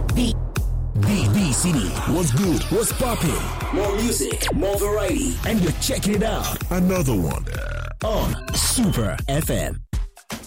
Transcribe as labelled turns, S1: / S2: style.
S1: The City. What's good? What's popping? More music, more variety, and you're checking it out.
S2: Another one
S1: on Super FM.